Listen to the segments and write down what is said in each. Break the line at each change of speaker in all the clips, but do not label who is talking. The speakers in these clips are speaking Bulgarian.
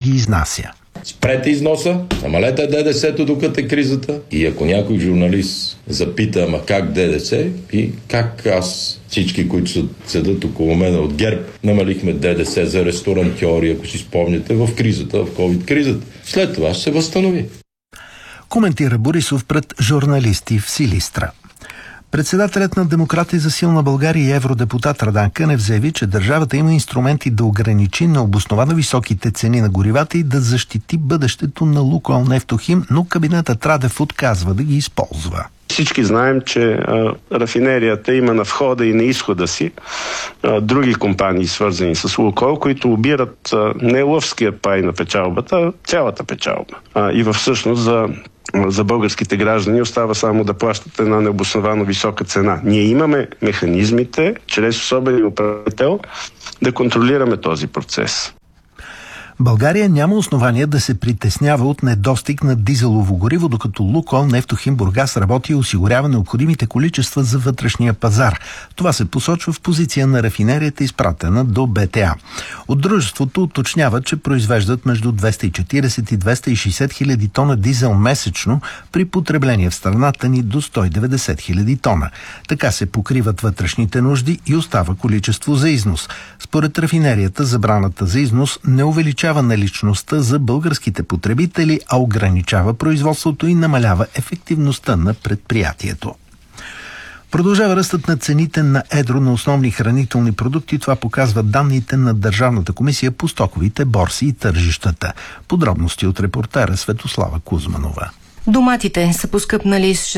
ги изнася.
Спрете износа, намалете ДДС-то докато е кризата и ако някой журналист запита, ама как ДДС и как аз, всички, които седат около мен от ГЕРБ, намалихме ДДС за ресторантьори, ако си спомняте, в кризата, в COVID-кризата. След това ще се възстанови.
Коментира Борисов пред журналисти в Силистра. Председателят на Демократи за силна България и евродепутат Радан Кънев заяви, че държавата има инструменти да ограничи необосновано високите цени на горивата и да защити бъдещето на Лукойл Нефтохим, но кабинетът Радев отказва да ги използва.
Всички знаем, че рафинерията има на входа и на изхода си други компании, свързани с Лукойл, които обират не лъвския пай на печалбата, а цялата печалба. И всъщност за българските граждани остава само да плащат една необосновано висока цена. Ние имаме механизмите, чрез особен управител, да контролираме този процес.
България няма основания да се притеснява от недостиг на дизелово гориво, докато Лукойл Нефтохим Бургас работи и осигурява необходимите количества за вътрешния пазар. Това се посочва в позиция на рафинерията, изпратена до БТА. От дружеството уточняват, че произвеждат между 240 и 260 хиляди тона дизел месечно при потребление в страната ни до 190 хиляди тона. Така се покриват вътрешните нужди и остава количество за износ. Според рафинерията, забраната за износ не увеличава наличността за българските потребители, а ограничава производството и намалява ефективността на предприятието. Продължава ръстът на цените на едро на основни хранителни продукти. Това показват данните на Държавната комисия по стоковите борси и тържищата. Подробности от репортера Светослава Кузманова.
Доматите са поскъпнали с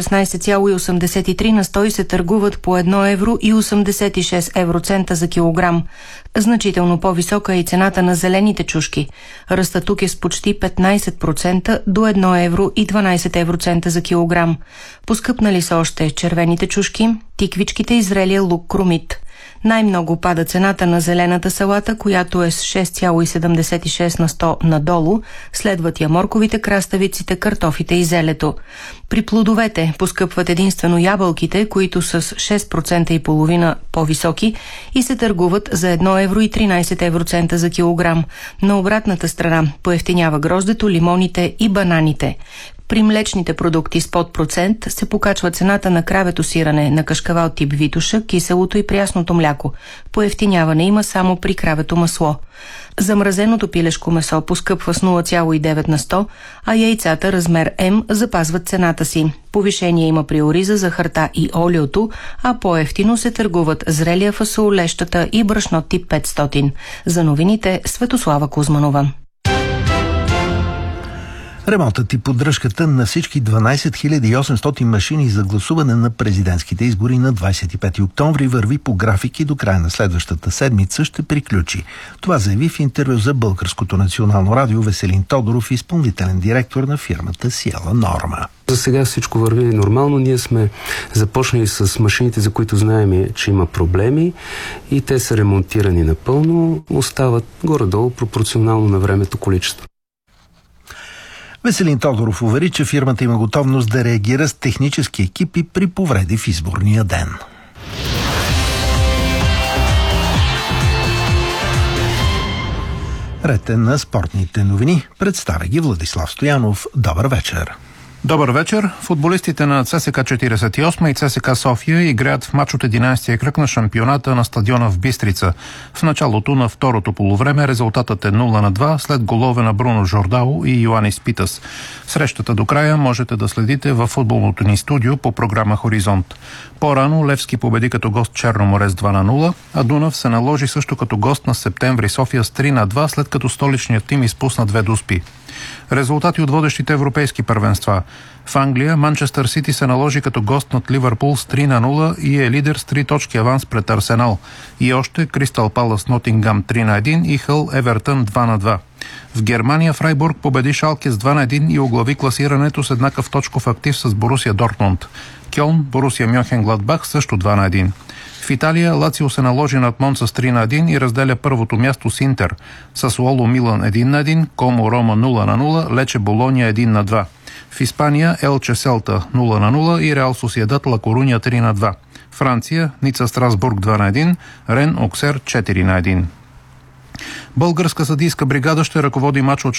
16,83 на 100 и се търгуват по 1 евро и 86 евроцента за килограм. Значително по-висока е и цената на зелените чушки. Ръстът тук е с почти 15% до 1 евро и 12 евроцента за килограм. Поскъпнали са още червените чушки, тиквичките и зрелия лук кромит. Най-много пада цената на зелената салата, която е с 6,76 на 100 надолу, следват я морковите, краставиците, картофите и зелето. При плодовете поскъпват единствено ябълките, които са с 6% и половина по-високи и се търгуват за 1 евро и 13 евроцента за килограм. На обратната страна поевтинява гроздето, лимоните и бананите. При млечните продукти с под процент се покачва цената на кравето сирене, на кашкавал тип Витуша, киселото и прясното мляко. Поевтиняване има само при кравето масло. Замразеното пилешко месо поскъпва с 0,9 на 100, а яйцата размер М запазват цената си. Повишение има при ориза, захарта и олиото, а по-евтино се търгуват зрелия фасол, лещата и брашно тип 500. За новините Светослава Кузманова.
Ремонтът и поддръжката на всички 12 800 машини за гласуване на президентските избори на 25 октомври върви по график и до края на следващата седмица ще приключи. Това заяви в интервю за Българското национално радио Веселин Тодоров, изпълнителен директор на фирмата Сиела Норма.
За сега всичко върви нормално. Ние сме започнали с машините, за които знаем, че има проблеми и те са ремонтирани напълно. Остават горе-долу пропорционално на времето количество.
Веселин Тодоров увери, че фирмата има готовност да реагира с технически екипи при повреди в изборния ден. Ред е на спортните новини. Представя ги Владислав Стоянов. Добър вечер.
Добър вечер. Футболистите на ЦСКА 48 и ЦСКА София играят в мач от 11-я кръг на шампионата на стадиона в Бистрица. В началото на второто полувреме резултатът е 0-2 след голове на Бруно Жордао и Йоанис Питас. Срещата до края можете да следите във футболното ни студио по програма Хоризонт. По-рано Левски победи като гост Черно море с 2-0, а Дунав се наложи също като гост на Септември София с 3-2, след като столичният тим изпусна 2 дуспи. Резултати от водещите европейски първенства. В Англия Манчестър Сити се наложи като гост над Ливърпул с 3-0 и е лидер с 3 точки аванс пред Арсенал. И още Кристал Палас Нотингам 3-1 и Хъл Евертън 2-2. В Германия Фрайбург победи Шалке с 2-1 и оглави класирането с еднакъв точков актив с Борусия Дортмунд. Кьолн, Борусия Мьонхенгладбах също 2-1. В Италия Лацио се наложи над Монца с 3-1 и разделя първото място с Интер. Сасуоло Милан 1-1, Комо Рома 0-0, Лече Болония 1-2. В Испания Елче Селта 0-0 и Реал Сосиедад Ла Коруня 3-2. Франция Ница Страсбург 2-1, Рен Оксер 4-1. Българска съдийска бригада ще ръководи мач от